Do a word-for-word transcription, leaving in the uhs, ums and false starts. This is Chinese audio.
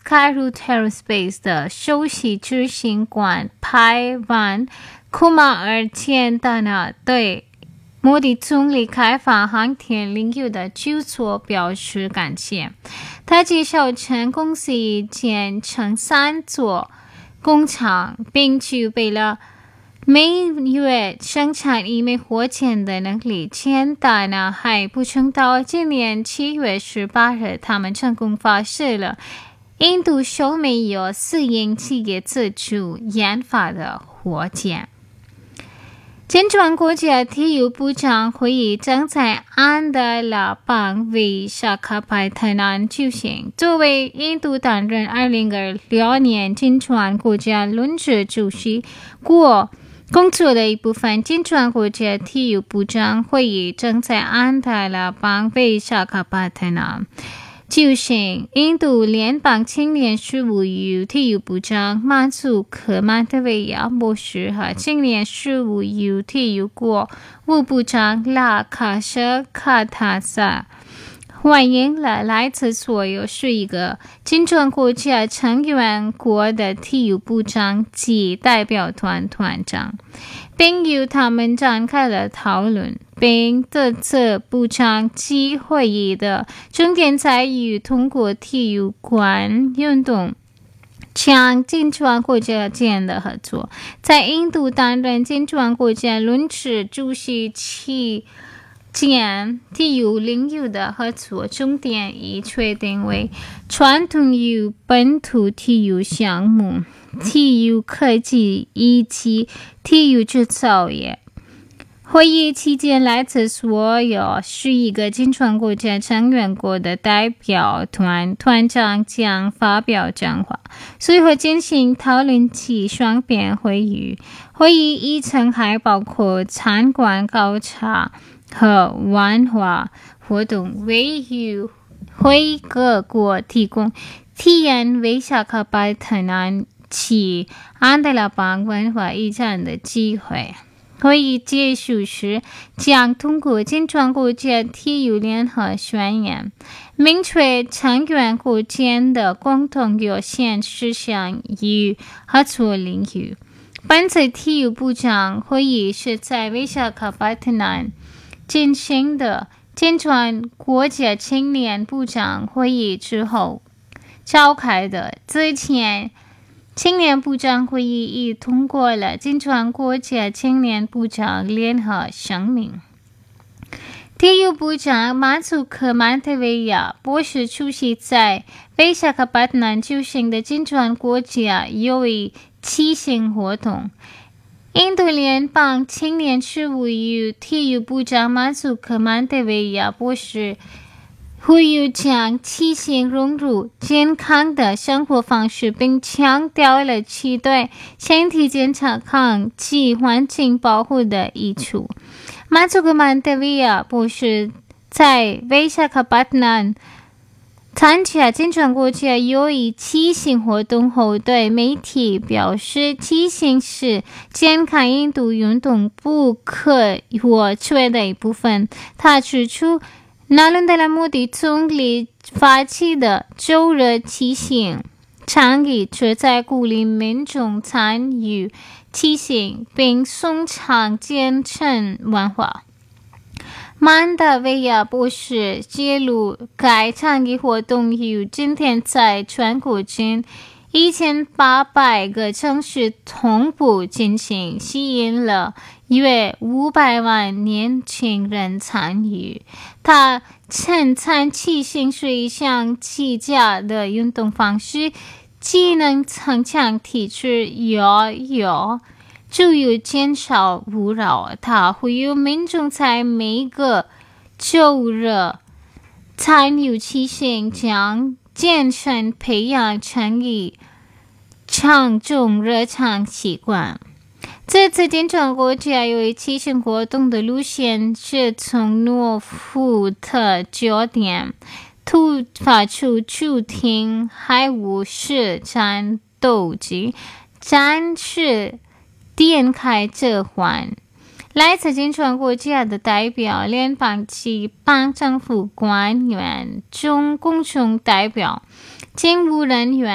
Skyroot Aerospace 的首席执行官派万库马尔简单的对莫迪总理开发航天领域的举措表示感谢。他介绍称，公司已建成三座工厂，并具备了每月生产一枚火箭的能力。简单的还补充到，今年七月十八日，他们成功发射了印度首枚由私营企业自主研发的火箭。金砖国家体育部长会议将在安达拉邦维沙卡帕特南举行。作为印度担任二零二六年金砖国家轮值主席国工作的一部分，金砖国家体育部长会议将在安达拉邦维沙卡帕特南举行。印度联邦青年事务与体育部长马祖克曼德维亚博士和青年事务与体育国务部长拉卡舍卡塔萨欢迎了来自所有十一个金砖国家成员国的体育部长及代表团团长，并与他们展开了讨论，并这次部长级会议的重点在于通过体育馆运动将金砖国家间的合作。在印度担任金砖国家轮值主席期间，体育领域的合作重点已确定为传统与本土体育项目、体育科技以及体育制造业。会议期间，来自所有十一个金砖国家成员国的代表团团长将发表讲话，随后进行讨论及双边会议。会议议程还包括参观考察和文化活动，为与会各国提供体验维沙卡帕特南及安达拉邦文化遗产的机会。会议结束时，将通过金砖国家体育联合宣言，明确成员国间的共同优先事项与合作领域。本次体育部长会议是在维沙卡帕特南进行的金砖国家青年部长会议之后召开的。之前青年部长会议已通过了金砖国家青年部长联合声明。体育部长马祖克曼德维亚博士出席在维沙卡帕特南举行的金砖国家友谊骑行活动。印度联邦青年事务与体育部长马祖克曼德维亚博士呼吁将骑行融入健康的生活方式，并强调了其对身体健康及环境保护的益处。马祖克曼德维亚博士在维沙卡帕特南参加金砖国家友谊骑行活动后，对媒体表示，骑行是健康印度运动不可或缺的一部分。他指出，纳伦德拉莫迪总理发起的周日骑行倡议旨在鼓励民众参与骑行，并颂唱健身文化。曼达维亚博士揭露，该倡议活动于今天在全国间一千八百个城市同步进行，吸引了约五百万年轻人参与。他称赞骑行是一项极佳的运动方式，既能增强体质，也有助于减少污扰。他呼吁民众在每个周日参与骑行，将健身培养成一长重日常习惯。这次金砖国家友谊骑行活动的路线是从诺福特酒店突发出主厅海务市战斗机，展示电开折环。来自金砖国家的代表、联邦及邦政府官员、中公众代表、警务人员